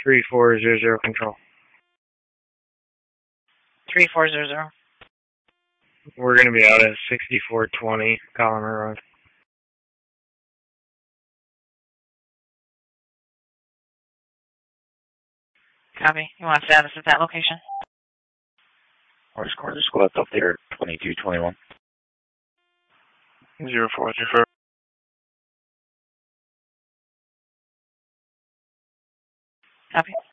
3400 control. 3400. We're going to be out at 6420 Collimer Road. Copy. You want status at that location? Orange Corner Squad up there, 2221. 0434. Copy.